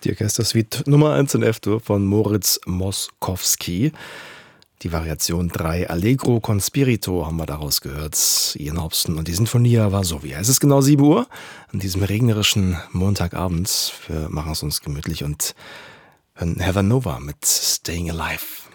Die Orchestersuite Nummer 1 in F-Dur von Moritz Moskowski. Die Variation 3 Allegro con Spirito haben wir daraus gehört. Ian Hobson und die Sinfonia Varsovia. Es ist genau 7 Uhr an diesem regnerischen Montagabend. Wir machen es uns gemütlich und hören Heather Nova mit Staying Alive.